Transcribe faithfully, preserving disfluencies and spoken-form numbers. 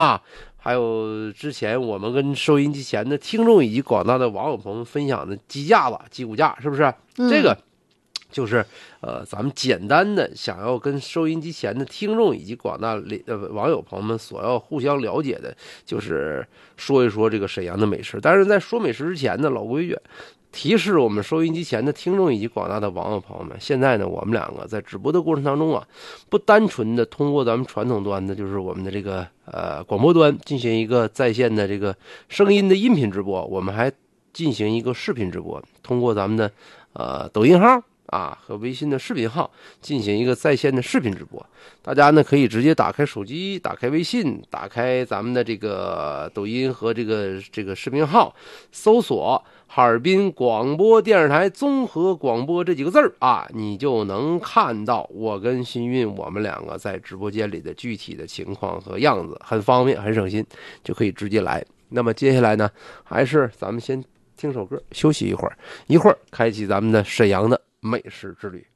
啊，还有之前我们跟收音机前的听众以及广大的网友朋友们分享的鸡架子、鸡骨架，是不是？这个就是呃，咱们简单的想要跟收音机前的听众以及广大呃网友朋友们所要互相了解的，就是说一说这个沈阳的美食。但是在说美食之前呢，老规矩。提示我们收音机前的听众以及广大的网友朋友们，现在呢，我们两个在直播的过程当中啊，不单纯的通过咱们传统端的，就是我们的这个呃广播端进行一个在线的这个声音的音频直播，我们还进行一个视频直播，通过咱们的呃抖音号啊和微信的视频号进行一个在线的视频直播。大家呢可以直接打开手机，打开微信，打开咱们的这个抖音和这个这个视频号，搜索哈尔滨广播电视台综合广播这几个字儿啊，你就能看到我跟新运我们两个在直播间里的具体的情况和样子，很方便，很省心，就可以直接来。那么接下来呢，还是咱们先听首歌，休息一会儿，一会儿开启咱们的沈阳的美食之旅。